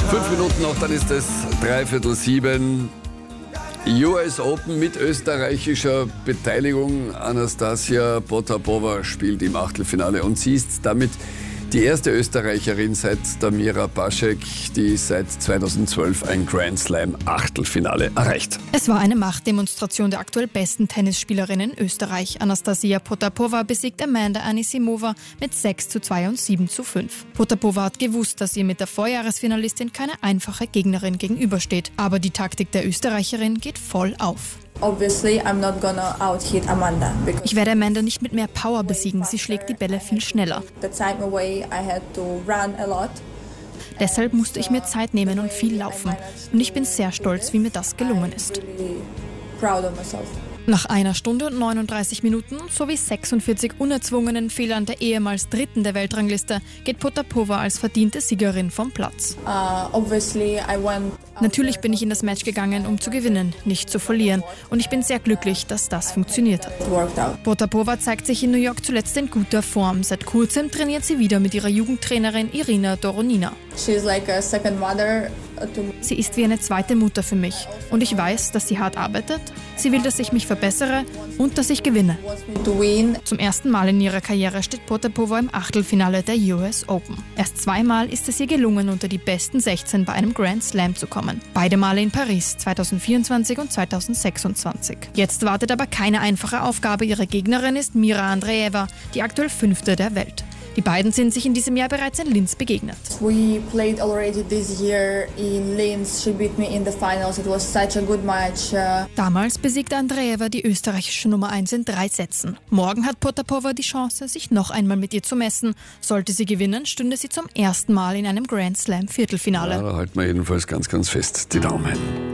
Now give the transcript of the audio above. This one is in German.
5 Minuten noch, dann ist es 6:45. US Open mit österreichischer Beteiligung. Anastasia Potapova spielt im Achtelfinale und sie ist damit die erste Österreicherin seit der Mira Paschek, die seit 2012 ein Grand Slam Achtelfinale erreicht. Es war eine Machtdemonstration der aktuell besten Tennisspielerin in Österreich. Anastasia Potapova besiegt Amanda Anisimova mit 6:2 und 7:5. Potapova hat gewusst, dass ihr mit der Vorjahresfinalistin keine einfache Gegnerin gegenübersteht. Aber die Taktik der Österreicherin geht voll auf. Obviously, I'm not gonna out-hit Amanda. Ich werde Amanda nicht mit mehr Power besiegen, sie schlägt die Bälle viel schneller. The time away, I had to run a lot. Deshalb musste ich mir Zeit nehmen und viel laufen. Und ich bin sehr stolz, wie mir das gelungen ist. Really proud of myself. Nach 1 Stunde und 39 Minuten sowie 46 unerzwungenen Fehlern der ehemals Dritten der Weltrangliste geht Potapova als verdiente Siegerin vom Platz. Obviously, I went. Natürlich bin ich in das Match gegangen, um zu gewinnen, nicht zu verlieren. Und ich bin sehr glücklich, dass das funktioniert hat. It worked out. Potapova zeigt sich in New York zuletzt in guter Form. Seit kurzem trainiert sie wieder mit ihrer Jugendtrainerin Irina Doronina. She's like a second mother to me. Sie ist wie eine zweite Mutter für mich. Und ich weiß, dass sie hart arbeitet. Sie will, dass ich mich verbessere und dass ich gewinne. Wants me to win. Zum ersten Mal in ihrer Karriere steht Potapova im Achtelfinale der US Open. Erst 2-mal ist es ihr gelungen, unter die besten 16 bei einem Grand Slam zu kommen. Beide Male in Paris 2024 und 2026. Jetzt wartet aber keine einfache Aufgabe. Ihre Gegnerin ist Mira Andreeva, die aktuell 5. der Welt. Die beiden sind sich in diesem Jahr bereits in Linz begegnet. We played already this year in Linz. She beat me in the finals. It was such a good match. Damals besiegte Andreeva die österreichische Nummer 1 in 3 Sätzen. Morgen hat Potapova die Chance, sich noch einmal mit ihr zu messen. Sollte sie gewinnen, stünde sie zum ersten Mal in einem Grand Slam Viertelfinale. Ja, da halten wir jedenfalls ganz, ganz fest die Daumen.